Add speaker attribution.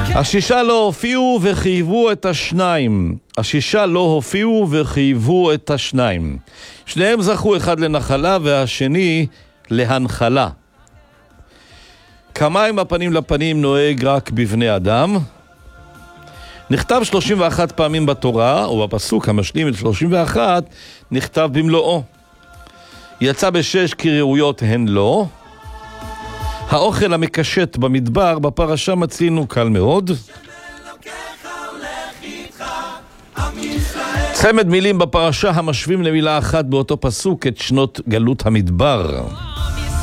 Speaker 1: השישה לא הופיעו וחייבו את השניים. השישה לא הופיעו וחייבו את השניים. שניהם זכו, אחד לנחלה והשני להנחלה. כמים הפנים לפנים נוהג רק בבני אדם. נכתב 31 פעמים בתורה, ובפסוק המשלים את 31 נכתב במלואו. יצא בשש קריאויות הן לא. האוכל המקשט במדבר בפרשה מצינו קל מאוד. צמד מילים בפרשה המשווים למילה אחת באותו פסוק את שנות גלות המדבר.